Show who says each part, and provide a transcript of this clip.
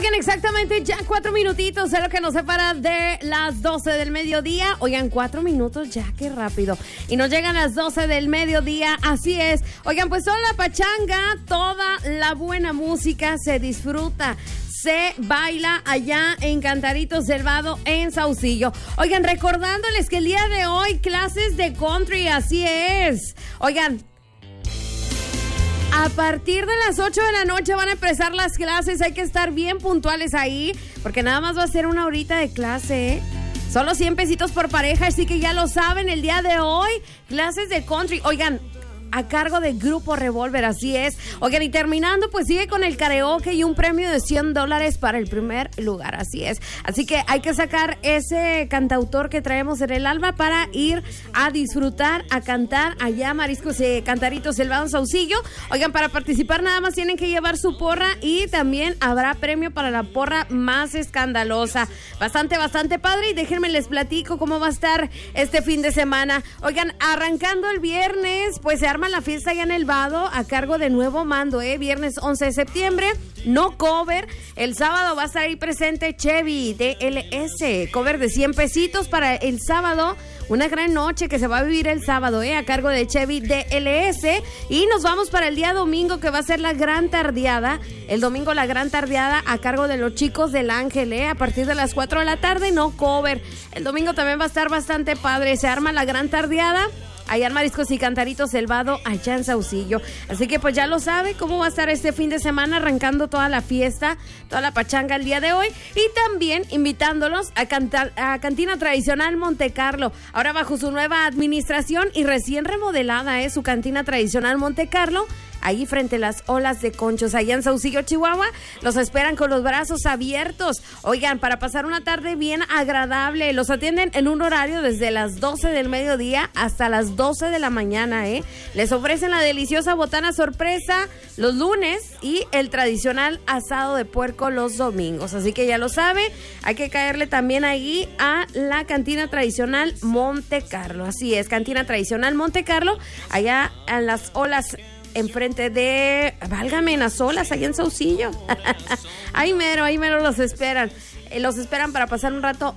Speaker 1: Oigan, exactamente ya 4 minutitos es lo que nos separa de las 12 del mediodía. Oigan, 4 minutos ya, qué rápido. Y nos llegan las 12 del mediodía, así es. Oigan, pues toda la pachanga, toda la buena música se disfruta, se baila allá en Cantaritos del Vado, en Saucillo. Oigan, recordándoles que el día de hoy, clases de country, así es. Oigan, a partir de las 8 de la noche van a empezar las clases. Hay que estar bien puntuales ahí, porque nada más va a ser una horita de clase, ¿eh? Solo 100 pesitos por pareja, así que ya lo saben, el día de hoy, clases de country. Oigan, a cargo de Grupo Revolver, así es. Oigan, y terminando, pues sigue con el karaoke y un premio de $100 para el primer lugar, así es. Así que hay que sacar ese cantautor que traemos en el alma para ir a disfrutar, a cantar allá Mariscos Cantaritos del Vado, Saucillo. Oigan, para participar nada más tienen que llevar su porra y también habrá premio para la porra más escandalosa. Bastante padre, y déjenme les platico cómo va a estar este fin de semana. Oigan, arrancando el viernes, pues se arma la fiesta allá en el Vado a cargo de Nuevo Mando, viernes 11 de septiembre, no cover. El sábado va a estar ahí presente Chevy DLS, cover de 100 pesitos para el sábado. Una gran noche que se va a vivir el sábado, a cargo de Chevy DLS. Y nos vamos para el día domingo, que va a ser la gran tardeada. El domingo la gran tardeada a cargo de los Chicos del Ángel, a partir de las 4 de la tarde, no cover. El domingo también va a estar bastante padre, se arma la gran tardeada allá en Mariscos y Cantaritos del Vado, allá en Saucillo. Así que pues ya lo sabe cómo va a estar este fin de semana, arrancando toda la fiesta, toda la pachanga el día de hoy. Y también invitándolos a Cantina Tradicional Montecarlo, ahora bajo su nueva administración y recién remodelada, su Cantina Tradicional Montecarlo, ahí frente a las Olas de Conchos, allá en Saucillo, Chihuahua. Los esperan con los brazos abiertos. Oigan, para pasar una tarde bien agradable. Los atienden en un horario desde las 12 del mediodía hasta las 12 de la mañana, Les ofrecen la deliciosa botana sorpresa los lunes y el tradicional asado de puerco los domingos. Así que ya lo sabe, hay que caerle también ahí a la Cantina Tradicional Montecarlo. Así es, Cantina Tradicional Montecarlo, allá en las Olas, enfrente de, válgame, en las Olas, allá en Saucillo. Ahí mero los esperan. Los esperan para pasar un rato